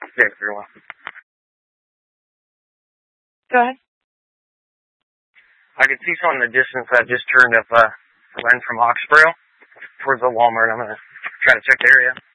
Yeah, very well. Go ahead. I can see someone in the distance that just turned up Len from Hawkesboro towards the Walmart. I'm going to try to check the area.